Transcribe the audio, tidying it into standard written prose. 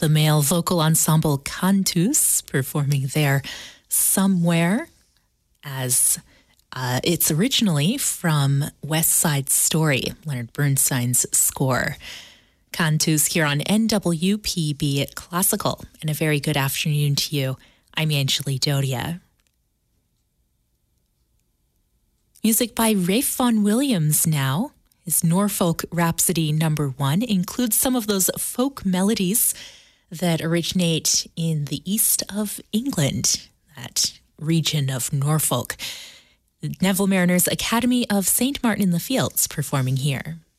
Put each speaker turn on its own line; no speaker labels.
the male vocal ensemble Cantus performing there Somewhere, as it's originally from West Side Story, Leonard Bernstein's score. Cantus here on NWPB Classical, and a very good afternoon to you. I'm Angeli Dodia. Music by Ralph Vaughan Williams now. His Norfolk Rhapsody No. 1 includes some of those folk melodies that originate in the east of England, that region of Norfolk. Neville Mariner's Academy of St. Martin in the Fields performing here.